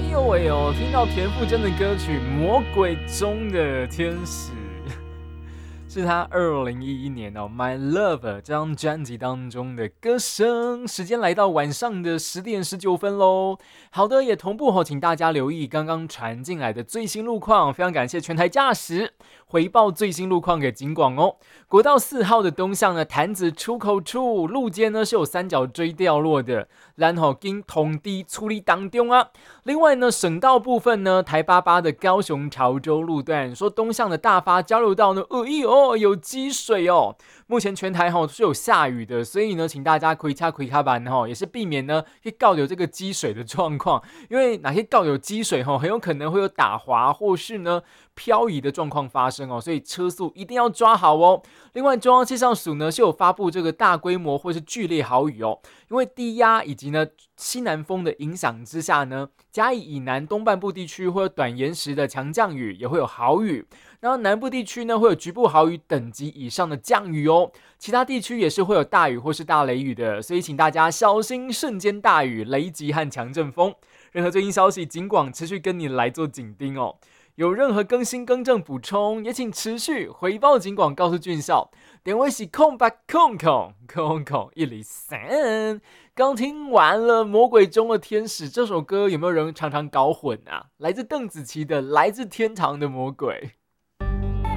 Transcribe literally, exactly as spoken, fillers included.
呦喂哦，听到田馥甄的歌曲《魔鬼中的天使》。是他二零一一年哦《My Love》这张专辑当中的歌声。时间来到晚上的十点十九分喽。好的，也同步哦，请大家留意刚刚传进来的最新路况。非常感谢全台驾驶回报最新路况给警广哦。国道四号的东向呢，潭子出口处路肩呢是有三角锥掉落的，然后经通地处理当中啊。另外呢，省道部分呢，台八八的高雄潮州路段，说东向的大发交流道呢，呃咦哦有积水哦。目前全台哈是有下雨的，所以呢，请大家开车开卡板哈，也是避免呢会告有这个积水的状况，因为哪些告有积水哈，很有可能会有打滑或是呢漂移的状况发生哦，所以车速一定要抓好哦。另外，中央气象署呢是有发布这个大规模或是剧烈豪雨哦，因为低压以及呢西南风的影响之下呢，嘉义以南东半部地区会有短延时的强降雨，也会有豪雨。然后南部地区呢会有局部豪雨等级以上的降雨哦，其他地区也是会有大雨或是大雷雨的，所以请大家小心瞬间大雨、雷击和强阵风。任何最新消息，警广持续跟你来做紧盯哦。有任何更新、更正、补充，也请持续回报警广，告诉俊少。点位是空白空空空空一零三。刚听完了《魔鬼中的天使》这首歌，有没有人常常搞混啊？来自邓紫棋的《来自天堂的魔鬼》。